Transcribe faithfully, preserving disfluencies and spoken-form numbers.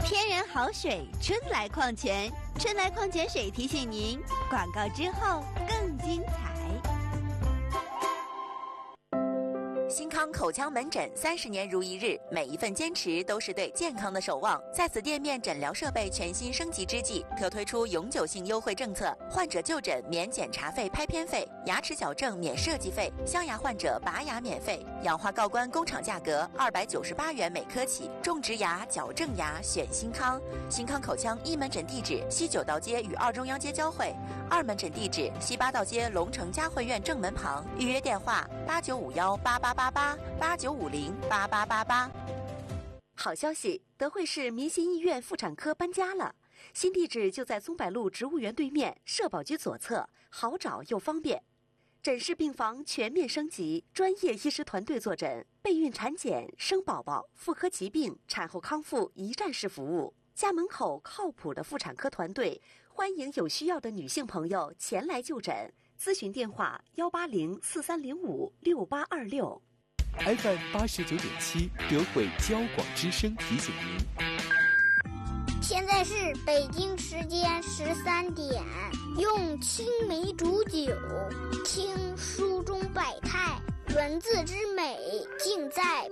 天然好水，春来矿泉，春来矿泉水提醒您，广告之后更精彩。 新康口腔门诊三十年如一日，每一份坚持都是对健康的守望。在此店面诊疗设备全新升级之际，特推出永久性优惠政策：患者就诊免检查费、拍片费，牙齿矫正免设计费，镶牙患者拔牙免费，氧化锆关工厂价格二百九十八元每颗起。种植牙、矫正牙选新康。新康口腔一门诊地址：西九道街与二中央街交汇，二门诊地址：西八道街龙城嘉汇苑正门旁。预约电话：八九五幺八八八八八九五零八八八八。 好消息，德惠市民心医院妇产科搬家了，新地址就在松柏路植物园对面，社保局左侧，好找又方便。诊室病房全面升级，专业医师团队坐诊，备孕产检、生宝宝、妇科疾病、产后康复一站式服务。家门口靠谱的妇产科团队，欢迎有需要的女性朋友前来就诊。咨询电话：幺八零四三零五六八二六。 F M 八十九点七，德惠交广之声提醒您， 现在是北京时间十三点，用青梅煮酒，听书中百态，文字之美尽在